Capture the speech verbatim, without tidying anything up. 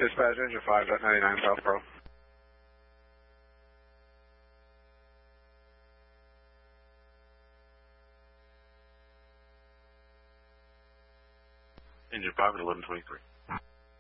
Dispatch, engine five, ninety-nine South Pro. Engine five at eleven twenty-three.